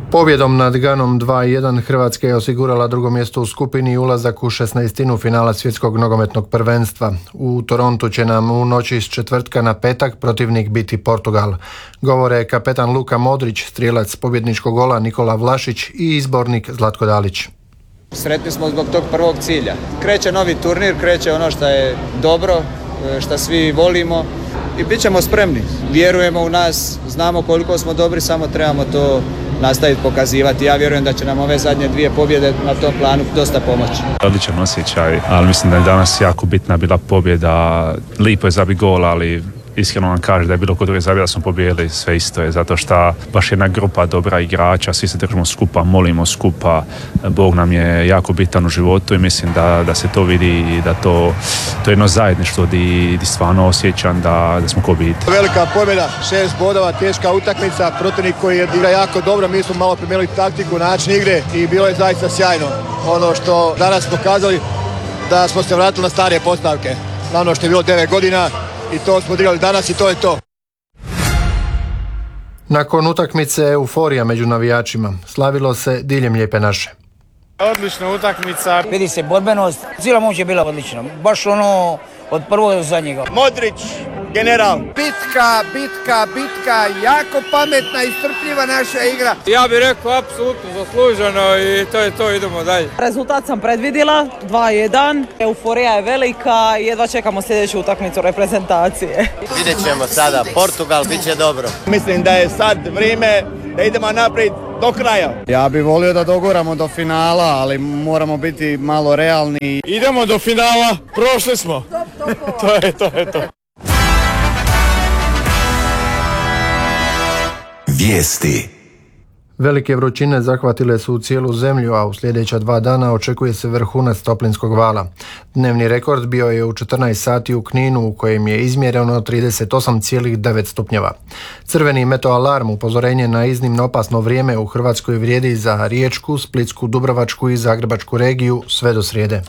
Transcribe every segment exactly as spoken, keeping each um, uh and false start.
Pobjedom nad Ganom dva jedan Hrvatska je osigurala drugo mjesto u skupini i ulazak u šesnaestinu finala svjetskog nogometnog prvenstva. U Torontu će nam u noći s četvrtka na petak protivnik biti Portugal. Govore kapetan Luka Modrić, strijelac pobjedničkog gola Nikola Vlašić i izbornik Zlatko Dalić. Sretni smo zbog tog prvog cilja. Kreće novi turnir, kreće ono što je dobro, što svi volimo i bit ćemo spremni. Vjerujemo u nas, znamo koliko smo dobri, samo trebamo to nastaviti pokazivati. Ja vjerujem da će nam ove zadnje dvije pobjede na tom planu dosta pomoći. Odličan osjećaj, ali mislim da je danas jako bitna bila pobjeda. Lipo je zabiti gol, ali iskreno vam kaže da je bilo kod druge zabije da smo pobijedili, sve isto je, zato što baš jedna grupa dobra igrača, svi se držimo skupa, molimo skupa, Bog nam je jako bitan u životu i mislim da, da se to vidi i da to, to je jedno zajedništvo di, di stvarno osjećam da, da smo ko biti. Velika pobjeda, šest bodova, teška utakmica, protivnik koji je igra jako dobro, mi smo malo promijenili taktiku, način igre i bilo je zaista sjajno. Ono što danas pokazali da smo se vratili na starije postavke, na ono što je bilo devet godina, i to smo odigrali danas i to je to. Nakon utakmice euforija među navijačima. Slavilo se diljem Lijepe naše. Odlična utakmica. Vidi se borbenost. Cijela moć je bila odlična. Baš ono od prvog do zadnjega. Modrić, general. Bitka, bitka, bitka. Jako pametna i strpljiva naša igra. Ja bih rekao apsolutno zasluženo i to je to, idemo dalje. Rezultat sam predvidjela, dva jedan. Euforija je velika i jedva čekamo sljedeću utakmicu reprezentacije. Vidjet ćemo sada, Portugal, bit će dobro. Mislim da je sad vrijeme da idemo naprijed do kraja. Ja bih volio da doguramo do finala, ali moramo biti malo realni. Idemo do finala, prošli smo. To je, to je to. Vijesti. Velike vrućine zahvatile su cijelu zemlju, a u sljedeća dva dana očekuje se vrhunac toplinskog vala. Dnevni rekord bio je u četrnaest sati u Kninu, u kojem je izmjereno trideset osam zarez devet stupnjeva. Crveni meteoalarm, upozorenje na iznimno opasno vrijeme, u Hrvatskoj vrijedi za Riječku, Splitsku, Dubrovačku i Zagrebačku regiju sve do srijede.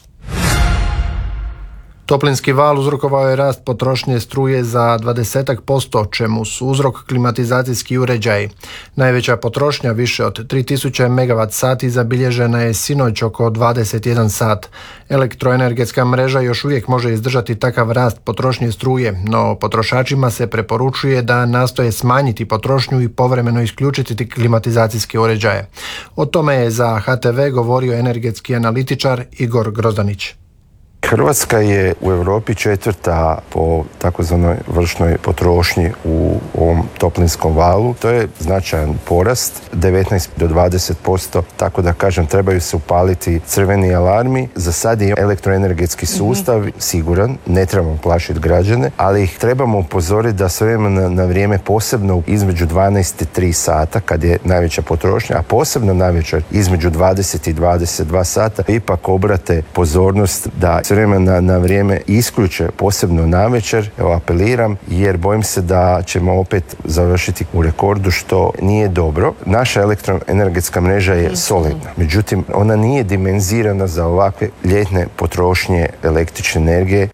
Toplinski val uzrokovao je rast potrošnje struje za dvadeset posto, čemu su uzrok klimatizacijski uređaji. Najveća potrošnja, više od tri tisuće megavat sati, zabilježena je sinoć oko dvadeset jedan sat. Elektroenergetska mreža još uvijek može izdržati takav rast potrošnje struje, no potrošačima se preporučuje da nastoje smanjiti potrošnju i povremeno isključiti klimatizacijske uređaje. O tome je za H T V govorio energetski analitičar Igor Grozdanić. Hrvatska je u Europi četvrta po takozvanoj vršnoj potrošnji u ovom toplinskom valu. To je značajan porast, devetnaest do dvadeset posto, tako da kažem trebaju se upaliti crveni alarmi. Za sad je elektroenergetski sustav mm-hmm. siguran, ne trebamo plašiti građane, ali ih trebamo upozoriti da s vremena na vrijeme, posebno između dvanaest i tri sata, kad je najveća potrošnja, a posebno navečer između dvadeset i dvadeset dva sata, ipak obrate pozornost da s vremena na vrijeme isključe, posebno navečer. Evo, apeliram, jer bojim se da ćemo opet završiti u rekordu, što nije dobro. Naša elektroenergetska mreža je solidna, međutim ona nije dimenzirana za ovakve ljetne potrošnje električne energije.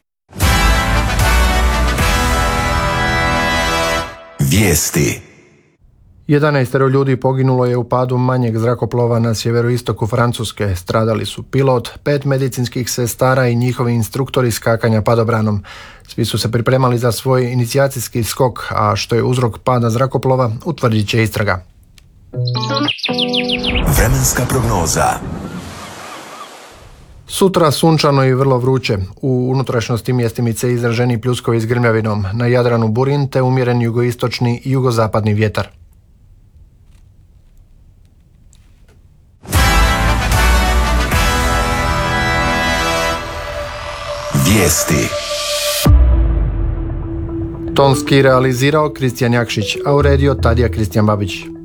Vijesti. jedanaestero ljudi poginulo je u padu manjeg zrakoplova na sjeveroistoku Francuske. Stradali su pilot, pet medicinskih sestara i njihovi instruktori skakanja padobranom. Svi su se pripremali za svoj inicijacijski skok, a što je uzrok pada zrakoplova, utvrdit će istraga. Vremenska prognoza. Sutra sunčano i vrlo vruće. U unutrašnjosti mjestimice izraženi pljuskovi s grmljavinom. Na Jadranu burin te umjeren jugoistočni i jugozapadni vjetar. Vijesti. Tonski realizirao Kristijan Jakšić, a uredio Tadija Kristijan Babić.